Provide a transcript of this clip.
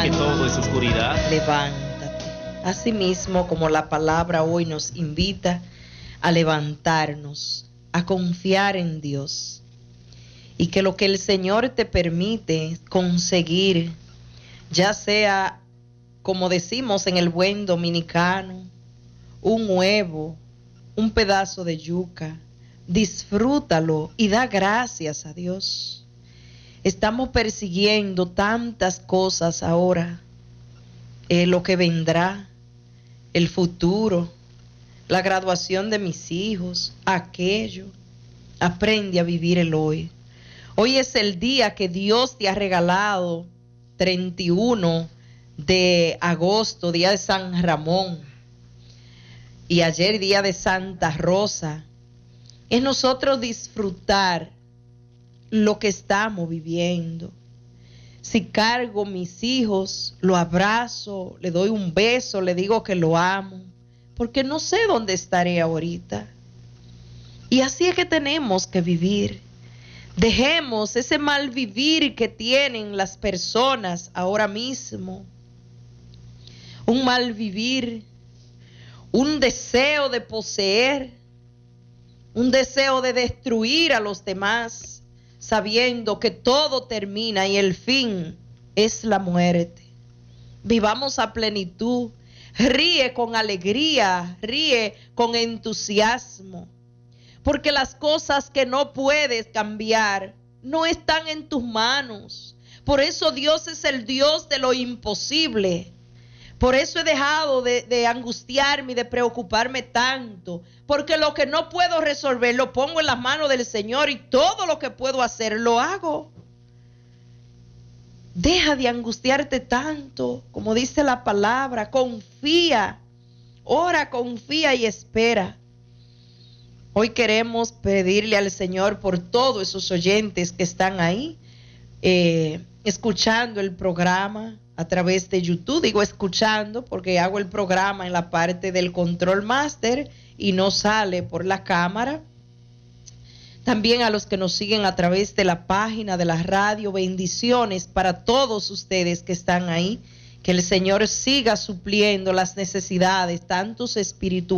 que todo es oscuridad. Levántate. Asimismo, como la palabra hoy nos invita a levantarnos, a confiar en Dios. Y que lo que el Señor te permite conseguir, ya sea, como decimos en el buen dominicano, un huevo, un pedazo de yuca, disfrútalo y da gracias a Dios. Estamos persiguiendo tantas cosas ahora, lo que vendrá, el futuro, la graduación de mis hijos, aquello. Aprende a vivir el hoy. Hoy es el día que Dios te ha regalado, 31 de agosto, día de San Ramón, y ayer día de Santa Rosa. Es nosotros disfrutar lo que estamos viviendo. Si cargo mis hijos, lo abrazo, le doy un beso, le digo que lo amo, porque no sé dónde estaré ahorita. Y así es que tenemos que vivir. Dejemos ese mal vivir que tienen las personas ahora mismo. Un mal vivir, un deseo de poseer, un deseo de destruir a los demás, sabiendo que todo termina y el fin es la muerte. Vivamos a plenitud, ríe con alegría, ríe con entusiasmo, porque las cosas que no puedes cambiar no están en tus manos. Por eso Dios es el Dios de lo imposible. Por eso he dejado de angustiarme y de preocuparme tanto, porque lo que no puedo resolver lo pongo en las manos del Señor y todo lo que puedo hacer lo hago. Deja de angustiarte tanto, como dice la palabra, confía, ora, confía y espera. Hoy queremos pedirle al Señor por todos esos oyentes que están ahí, escuchando el programa a través de YouTube. Digo escuchando porque hago el programa en la parte del control master y no sale por la cámara. También a los que nos siguen a través de la página de la radio, bendiciones para todos ustedes que están ahí. Que el Señor siga supliendo las necesidades, tanto espirituales